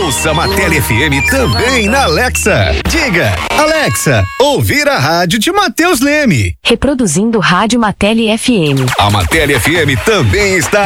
Ouça a Matele FM também na Alexa. Diga, Alexa, ouvir a rádio de Matheus Leme. Reproduzindo Rádio Matele FM. A Matele FM também está